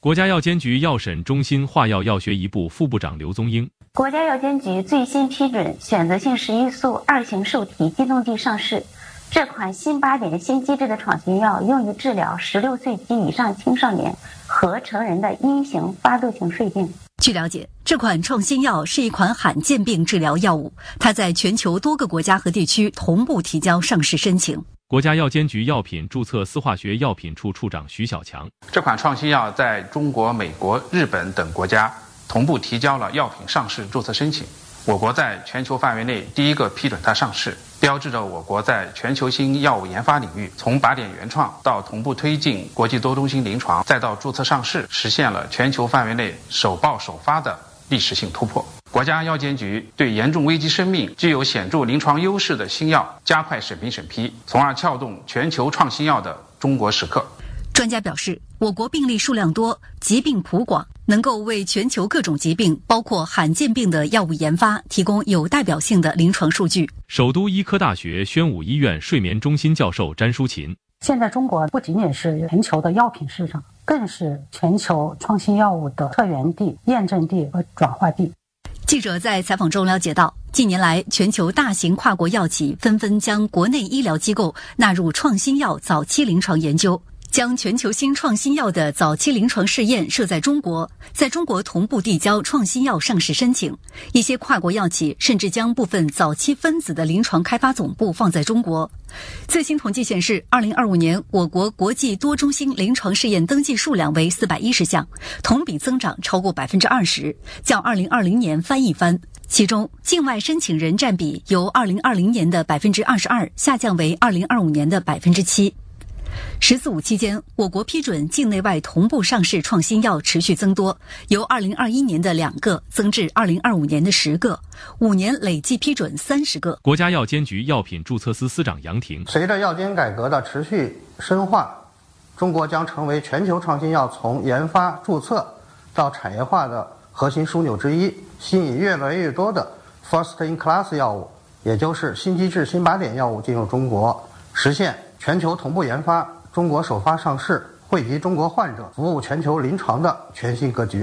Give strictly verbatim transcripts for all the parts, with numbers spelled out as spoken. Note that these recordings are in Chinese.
国家药监局药审中心化药药学一部副部长刘宗英。 国家药监局最新批准选择性食欲素二型受体激动剂上市。这款新靶点新机制的创新药用于治疗十六岁及以上青少年和成人的一型发作性睡病。 据了解，这款创新药是一款罕见病治疗药物，它在全球多个国家和地区同步提交上市申请。 国家药监局药品注册司化学药品处处长徐小强， 这款创新药在中国、美国、日本等国家同步提交了药品上市注册申请。我国在全球范围内第一个批准它上市，标志着我国在全球性药物研发领域，从靶点原创到同步推进国际多中心临床，再到注册上市，实现了全球范围内首报首发的历史性突破。国家药监局对严重危及生命、具有显著临床优势的新药加快审评审批，从而撬动全球创新药的中国时刻。 专家表示，我国病例数量多，疾病谱广，能够为全球各种疾病，包括罕见病的药物研发提供有代表性的临床数据。 首都医科大学宣武医院睡眠中心教授詹淑琴， 现在中国不仅仅是全球的药品市场，更是全球创新药物的策源地、验证地和转化地。 记者在采访中了解到，近年来全球大型跨国药企纷纷将国内医疗机构纳入创新药早期临床研究，将全球新创新药的早期临床试验设在中国，在中国同步递交创新药上市申请。一些跨国药企甚至将部分早期分子的临床开发总部放在中国。最新统计显示，二零二五年我国国际多中心临床试验登记数量为四百一十项，同比增长超过百分之二十，较二零二零年翻一番。其中，境外申请人占比由二零二零年的百分之二十二下降为二零二五年的百分之七。十四五期间，我国批准境内外同步上市创新药持续增多，由二零二一年的两个增至二零二五年的十个，五年累计批准三十个。 国家药监局药品注册司司长杨婷， 随着药监改革的持续深化，中国将成为全球创新药从研发、注册到产业化的核心枢纽之一，吸引越来越多的 first in class 药物，也就是新机制、新靶点药物进入中国，实现全球同步研发、中国首发上市、惠及中国患者、服务全球临床的全新格局。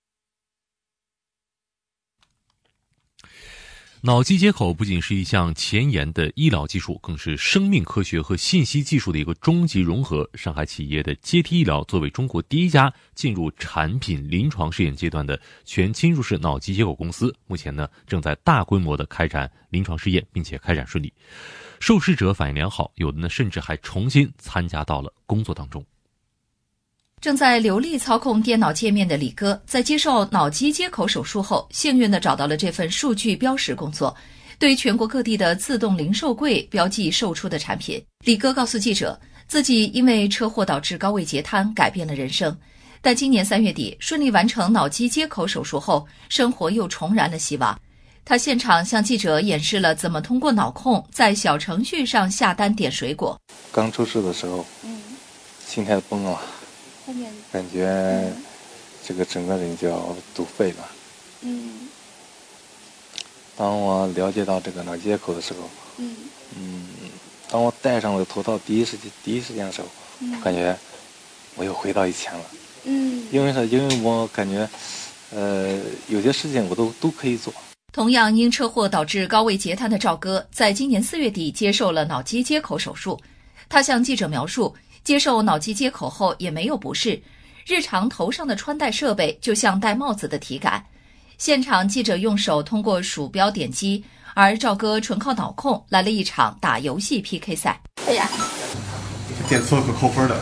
脑机接口不仅是一项前沿的医疗技术，更是生命科学和信息技术的一个终极融合。上海企业的阶梯医疗作为中国第一家进入产品临床试验阶段的全侵入式脑机接口公司，目前呢正在大规模的开展临床试验，并且开展顺利。受试者反应良好，有的呢甚至还重新参加到了工作当中。 正在流利操控电脑界面的李哥，在接受脑机接口手术后，幸运地找到了这份数据标识工作，对全国各地的自动零售柜标记售出的产品。李哥告诉记者，自己因为车祸导致高位截瘫，改变了人生。但今年三月底顺利完成脑机接口手术后，生活又重燃了希望。他现场向记者演示了怎么通过脑控在小程序上下单点水果。 刚出事的时候，嗯，心态崩了，后面感觉这个整个人就要堵肺了。嗯，当我了解到这个脑接口的时候，嗯嗯，当我戴上了头套第一时间第一时间的时候，嗯、我感觉我又回到以前了。嗯，因为啥？因为我感觉，呃，有些事情我都都可以做。 同样因车祸导致高位截瘫的赵哥，在今年四月底接受了脑机接口手术。他向记者描述，接受脑机接口后也没有不适，日常头上的穿戴设备就像戴帽子的体感。现场记者用手通过鼠标点击，而赵哥纯靠脑控来了一场打游戏 P K 赛。哎呀， 点错可扣分的。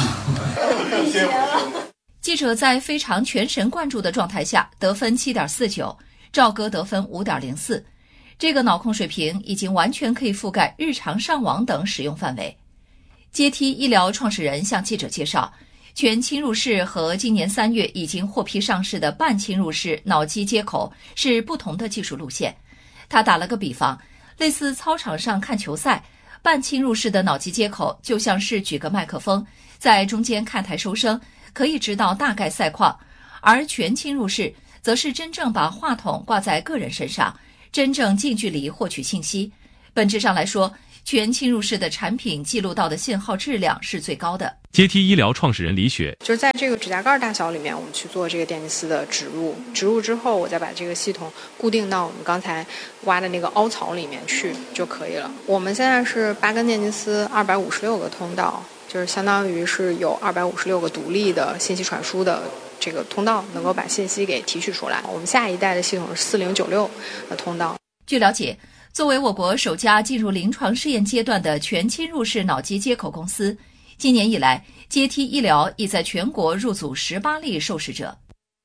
记者在非常全神贯注的状态下得分 七点四九，赵哥得分 五点零四， 这个脑控水平已经完全可以覆盖日常上网等使用范围。阶梯医疗创始人向记者介绍，全侵入式和今年三月已经获批上市的半侵入式脑机接口是不同的技术路线。他打了个比方，类似操场上看球赛，半侵入式的脑机接口就像是举个麦克风，在中间看台收声，可以知道大概赛况，而全侵入式则是真正把话筒挂在个人身上，真正近距离获取信息。本质上来说， 全侵入式的产品记录到的信号质量是最高的。 阶梯医疗创始人李雪， 就是在这个指甲盖大小里面，我们去做这个电极丝的植入，植入之后，我再把这个系统固定到我们刚才挖的那个凹槽里面去就可以了。我们现在是八根电极丝，二百五十六个通道，就是相当于是有二百五十六个独立的信息传输的这个通道，能够把信息给提取出来。我们下一代的系统是四零九六的通道。 据了解，作为我国首家进入临床试验阶段的全侵入式脑机接口公司，今年以来，阶梯医疗已在全国入组十八例受试者。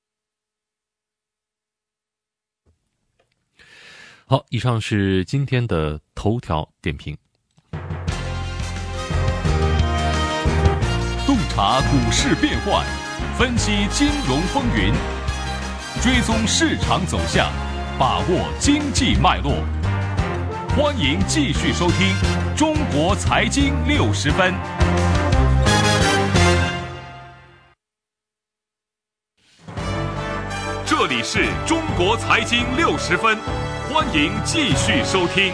好，以上是今天的头条点评。 洞察股市变幻，分析金融风云，追踪市场走向，把握经济脉络。欢迎继续收听《中国财经六十分》。这里是中国财经六十分，欢迎继续收听。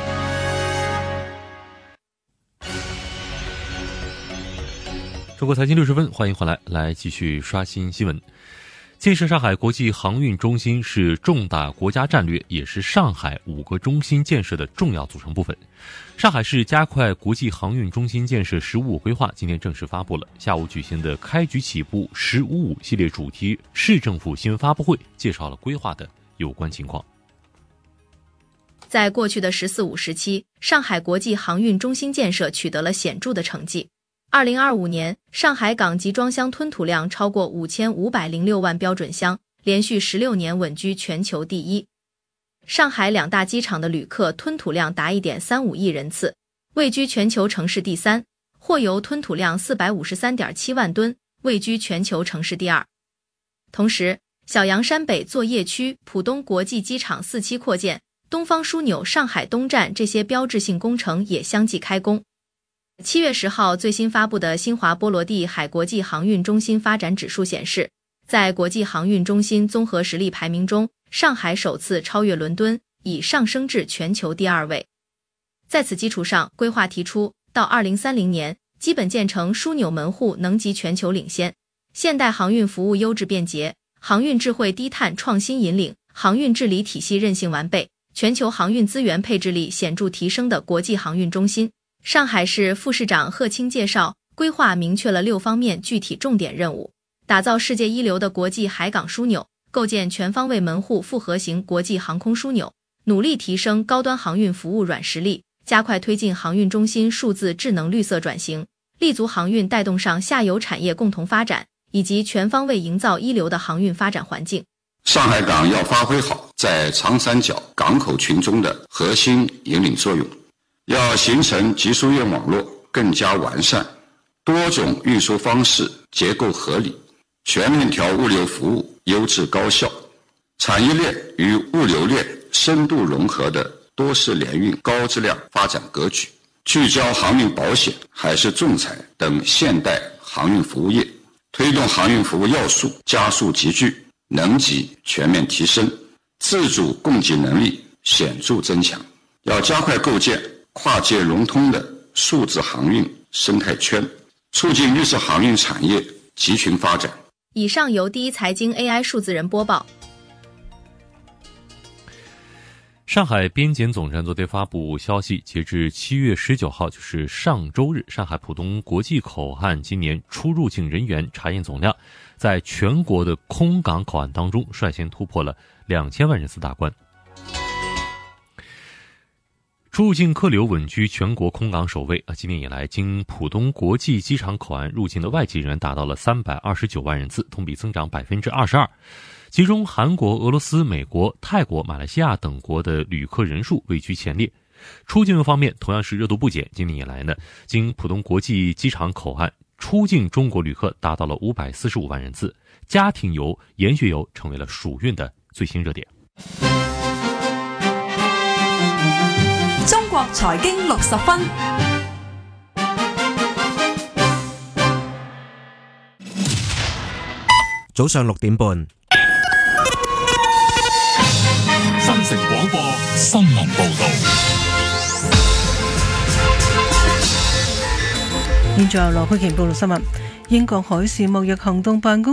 中国财经六十分，欢迎回来，来继续刷新新闻。建设上海国际航运中心是重大国家战略，也是上海五个中心建设的重要组成部分。上海市加快国际航运中心建设“十五五”规划今天正式发布了。下午举行的开局起步“十五五”系列主题市政府新闻发布会，介绍了规划的有关情况。 在过去的“十四五”时期，上海国际航运中心建设取得了显著的成绩。二零二五年，上海港集装箱吞吐量超过五千五百零六万标准箱，连续十六年稳居全球第一。上海两大机场的旅客吞吐量达 一点三五亿人次，位居全球城市第三；货邮吞吐量 四百五十三点七万吨，位居全球城市第二。同时，小洋山北作业区、浦东国际机场四期扩建、东方枢纽上海东站这些标志性工程也相继开工。七月十号最新发布的新华波罗的海国际航运中心发展指数显示，在国际航运中心综合实力排名中，上海首次超越伦敦，已上升至全球第二位。在此基础上，规划提出到二零三零年基本建成枢纽门户能级全球领先，现代航运服务优质便捷，航运智慧低碳创新引领，航运治理体系韧性完备，全球航运资源配置力显著提升的国际航运中心。上海市副市长贺青介绍，规划明确了六方面具体重点任务，打造世界一流的国际海港枢纽，构建全方位门户复合型国际航空枢纽，努力提升高端航运服务软实力，加快推进航运中心数字智能绿色转型，立足航运带动上下游产业共同发展，以及全方位营造一流的航运发展环境。 上海港要发挥好在长三角港口群中的核心引领作用，要形成集输运网络更加完善，多种运输方式结构合理，全链条物流服务优质高效，产业链与物流链深度融合的多式联运高质量发展格局，聚焦航运保险、海事仲裁等现代航运服务业，推动航运服务要素加速集聚，能级全面提升，自主供给能力显著增强。要加快构建跨界融通的数字航运生态圈，促进绿色航运产业集群发展。 以上由第一财经 A I 数字人播报。 上海边检总站昨天发布消息，截至七月十九号，就是上周日，上海浦东国际口岸今年出入境人员查验总量在全国的空港口岸当中率先突破了两千万人次大关。出入境客流稳居全国空港首位啊！今年以来，经浦东国际机场口岸入境的外籍人员达到了三百二十九万人次，同比增长百分之二十二。其中，韩国、俄罗斯、美国、泰国、马来西亚等国的旅客人数位居前列。出境方面同样是热度不减，今年以来呢，经浦东国际机场口岸出境中国旅客达到了五百四十五万人次，家庭游、研学游成为了暑运的最新热点。 中國財經六十分， 早上六點半， 新城廣播新聞報道。 現在由羅佩瓊報道新聞。英國海事貿易行動辦公